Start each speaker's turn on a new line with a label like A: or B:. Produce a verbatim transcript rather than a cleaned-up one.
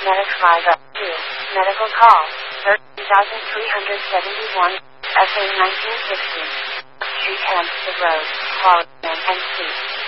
A: Medic five oh two. Medical call. thirteen thousand three hundred seventy-one. S A nineteen sixty. Street Hampstead Road. Quality and Suite.